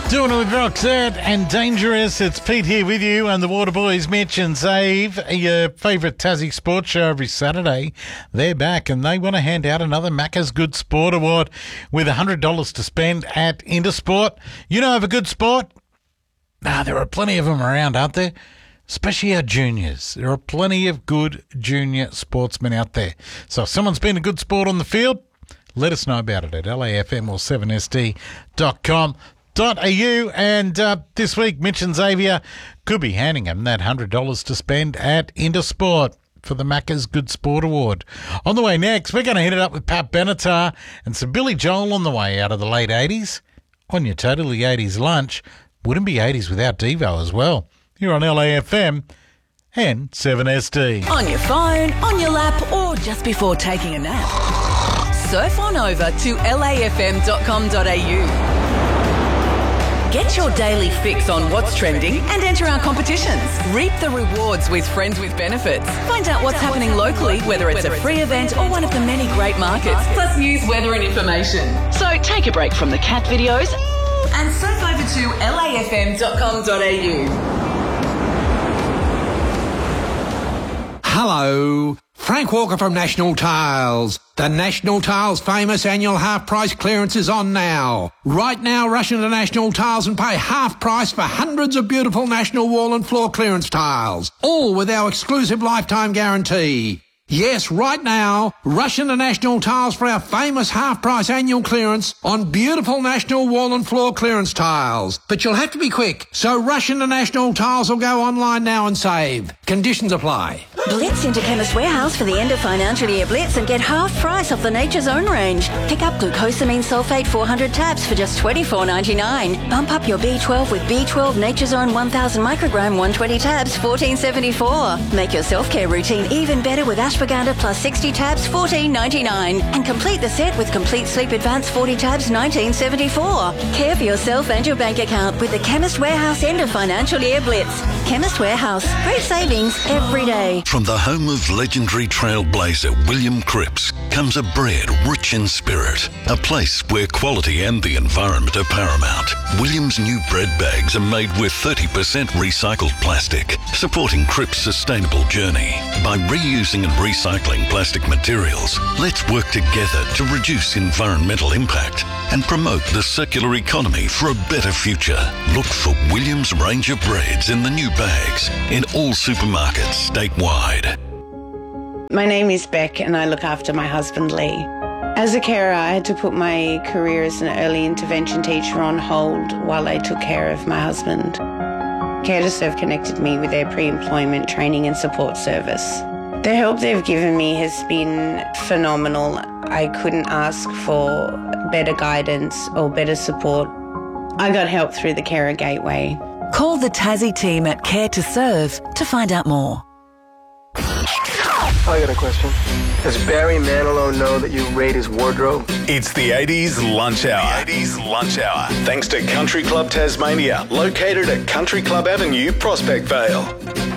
Doing it with Roxette and Dangerous. It's Pete here with you and the Waterboys, Mitch and Zave, your favourite Tassie sports show every Saturday. They're back and they want to hand out another Macca's Good Sport Award with $100 to spend at Intersport. You know of a good sport? There are plenty of them around, aren't there? Especially our juniors. There are plenty of good junior sportsmen out there. So if someone's been a good sport on the field, let us know about it at LAFM or 7sd.com. And this week, Mitch and Xavier could be handing them that $100 to spend at Intersport for the Macca's Good Sport Award. On the way next, we're going to hit it up with Pat Benatar and some Billy Joel on the way out of the late 80s. On your Totally 80s lunch, wouldn't be 80s without Devo as well. Here on LAFM and 7SD. On your phone, on your lap, or just before taking a nap. Surf on over to lafm.com.au. Get your daily fix on what's trending and enter our competitions. Reap the rewards with Friends with Benefits. Find out what's happening locally, whether it's a free event or one of the many great markets, plus news, weather and information. So take a break from the cat videos and surf over to lafm.com.au. Hello, Frank Walker from National Tiles. The National Tiles famous annual half price clearance is on now. Right now, rush into National Tiles and pay half price for hundreds of beautiful National wall and floor clearance tiles, all with our exclusive lifetime guarantee. Yes, right now, rush into National Tiles for our famous half-price annual clearance on beautiful National wall and floor clearance tiles. But you'll have to be quick, so rush into National Tiles or go online now and save. Conditions apply. Blitz into Chemist Warehouse for the end of financial year blitz and get half price off the Nature's Own range. Pick up glucosamine sulfate 400 tabs for just $24.99. Bump up your B12 with B12 Nature's Own 1000 microgram 120 tabs, $14.74. Make your self-care routine even better with ashwagandha plus 60 tabs, $14.99. And complete the set with Complete Sleep Advance 40 tabs, $19.74. Care for yourself and your bank account with the Chemist Warehouse end of financial year blitz. Chemist Warehouse. Great savings every day. From the home of legendary trailblazer William Cripps comes a bread rich in spirit, a place where quality and the environment are paramount. William's new bread bags are made with 30% recycled plastic, supporting Cripps' sustainable journey. By reusing and recycling plastic materials, let's work together to reduce environmental impact and promote the circular economy for a better future. Look for William's range of breads in the new bags in all supermarkets statewide. My name is Beck and I look after my husband Lee. As a carer, I had to put my career as an early intervention teacher on hold while I took care of my husband. Care to Serve connected me with their pre-employment training and support service. The help they've given me has been phenomenal. I couldn't ask for better guidance or better support. I got help through the Carer Gateway. Call the Tassie team at Care to Serve to find out more. I got a question. Does Barry Manilow know that you raid his wardrobe? It's the 80s Lunch Hour. The 80s Lunch Hour. Thanks to Country Club Tasmania, located at Country Club Avenue, Prospect Vale.